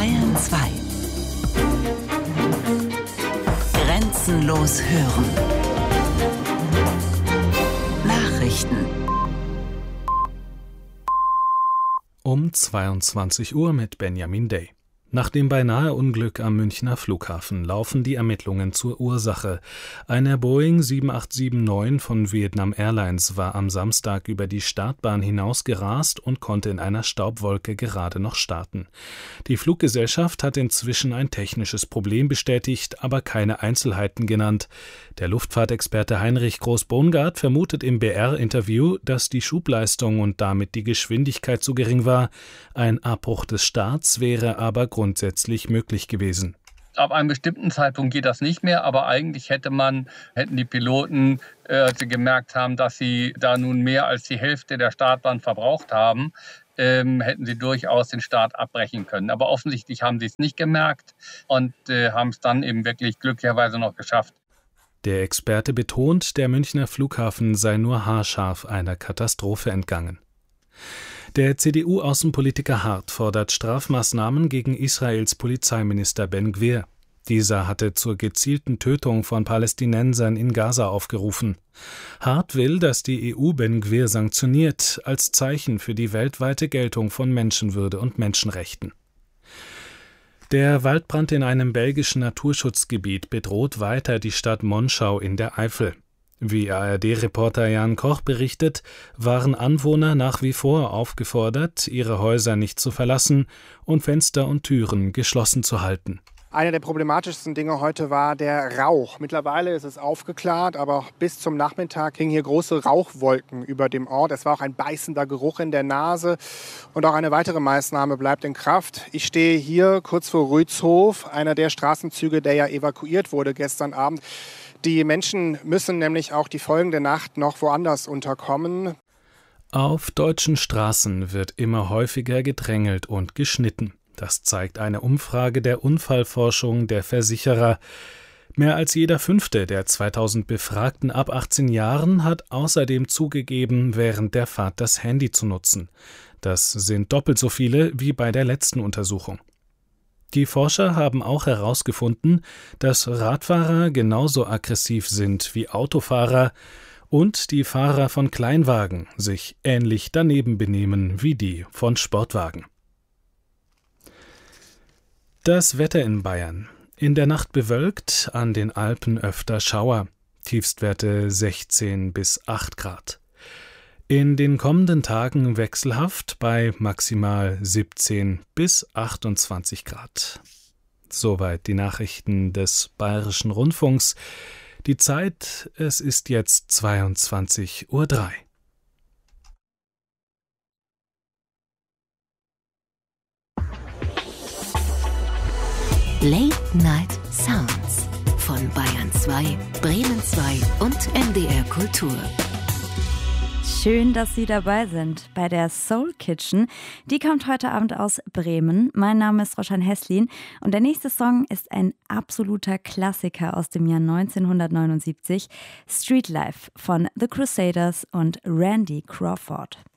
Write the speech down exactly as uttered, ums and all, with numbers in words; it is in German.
Bayern zwei. Grenzenlos hören. Nachrichten. Um zweiundzwanzig Uhr mit Benjamin Day. Nach dem beinahe Unglück am Münchner Flughafen laufen die Ermittlungen zur Ursache. Eine Boeing sieben acht sieben neun von Vietnam Airlines war am Samstag über die Startbahn hinausgerast und konnte in einer Staubwolke gerade noch starten. Die Fluggesellschaft hat inzwischen ein technisches Problem bestätigt, aber keine Einzelheiten genannt. Der Luftfahrtexperte Heinrich Groß-Bongard vermutet im B R-Interview, dass die Schubleistung und damit die Geschwindigkeit zu gering war. Ein Abbruch des Starts wäre aber grundsätzlich möglich gewesen. Ab einem bestimmten Zeitpunkt geht das nicht mehr, aber eigentlich hätte man, hätten die Piloten, äh, als sie gemerkt haben, dass sie da nun mehr als die Hälfte der Startbahn verbraucht haben, ähm, hätten sie durchaus den Start abbrechen können. Aber offensichtlich haben sie es nicht gemerkt und äh, haben es dann eben wirklich glücklicherweise noch geschafft. Der Experte betont, der Münchner Flughafen sei nur haarscharf einer Katastrophe entgangen. Der C D U-Außenpolitiker Hart fordert Strafmaßnahmen gegen Israels Polizeiminister Ben-Gvir. Dieser hatte zur gezielten Tötung von Palästinensern in Gaza aufgerufen. Hart will, dass die E U Ben-Gvir sanktioniert, als Zeichen für die weltweite Geltung von Menschenwürde und Menschenrechten. Der Waldbrand in einem belgischen Naturschutzgebiet bedroht weiter die Stadt Monschau in der Eifel. Wie A R D-Reporter Jan Koch berichtet, waren Anwohner nach wie vor aufgefordert, ihre Häuser nicht zu verlassen und Fenster und Türen geschlossen zu halten. Eine der problematischsten Dinge heute war der Rauch. Mittlerweile ist es aufgeklärt, aber bis zum Nachmittag hingen hier große Rauchwolken über dem Ort. Es war auch ein beißender Geruch in der Nase. Und auch eine weitere Maßnahme bleibt in Kraft. Ich stehe hier kurz vor Rützhof, einer der Straßenzüge, der ja evakuiert wurde gestern Abend. Die Menschen müssen nämlich auch die folgende Nacht noch woanders unterkommen. Auf deutschen Straßen wird immer häufiger gedrängelt und geschnitten. Das zeigt eine Umfrage der Unfallforschung der Versicherer. Mehr als jeder Fünfte der zweitausend Befragten ab achtzehn Jahren hat außerdem zugegeben, während der Fahrt das Handy zu nutzen. Das sind doppelt so viele wie bei der letzten Untersuchung. Die Forscher haben auch herausgefunden, dass Radfahrer genauso aggressiv sind wie Autofahrer und die Fahrer von Kleinwagen sich ähnlich daneben benehmen wie die von Sportwagen. Das Wetter in Bayern. In der Nacht bewölkt, an den Alpen öfter Schauer. Tiefstwerte sechzehn bis acht Grad. In den kommenden Tagen wechselhaft bei maximal siebzehn bis achtundzwanzig Grad. Soweit die Nachrichten des Bayerischen Rundfunks. Die Zeit, es ist jetzt zweiundzwanzig Uhr drei. Late Night Sounds von Bayern zwei, Bremen zwei und M D R Kultur. Schön, dass Sie dabei sind bei der Soul Kitchen. Die kommt heute Abend aus Bremen. Mein Name ist Roshan Heslin und der nächste Song ist ein absoluter Klassiker aus dem Jahr neunzehnhundertneunundsiebzig. Street Life von The Crusaders und Randy Crawford.